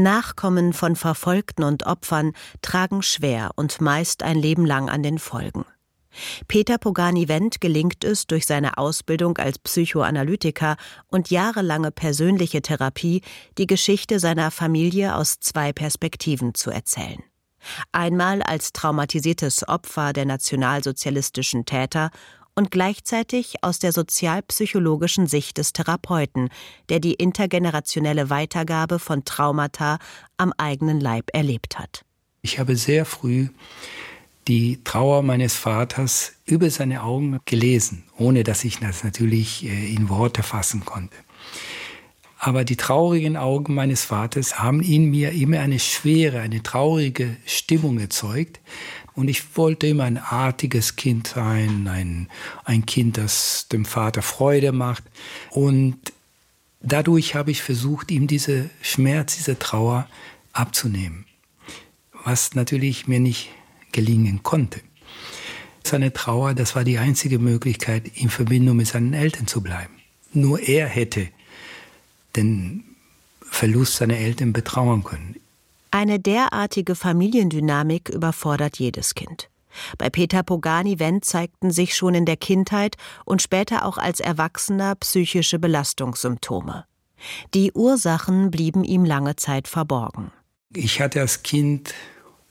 Nachkommen von Verfolgten und Opfern tragen schwer und meist ein Leben lang an den Folgen. Peter Pogani-Wendt gelingt es, durch seine Ausbildung als Psychoanalytiker und jahrelange persönliche Therapie die Geschichte seiner Familie aus 2 Perspektiven zu erzählen. Einmal als traumatisiertes Opfer der nationalsozialistischen Täter und gleichzeitig aus der sozialpsychologischen Sicht des Therapeuten, der die intergenerationelle Weitergabe von Traumata am eigenen Leib erlebt hat. Ich habe sehr früh die Trauer meines Vaters über seine Augen gelesen, ohne dass ich das natürlich in Worte fassen konnte. Aber die traurigen Augen meines Vaters haben in mir immer eine schwere, eine traurige Stimmung erzeugt. Und ich wollte immer ein artiges Kind sein, ein Kind, das dem Vater Freude macht. Und dadurch habe ich versucht, ihm diese Schmerz, diese Trauer abzunehmen. Was natürlich mir nicht gelingen konnte. Seine Trauer, das war die einzige Möglichkeit, in Verbindung mit seinen Eltern zu bleiben. Nur er hätte den Verlust seiner Eltern betrauern können. Eine derartige Familiendynamik überfordert jedes Kind. Bei Peter Pogani-Wendt zeigten sich schon in der Kindheit und später auch als Erwachsener psychische Belastungssymptome. Die Ursachen blieben ihm lange Zeit verborgen. Ich hatte als Kind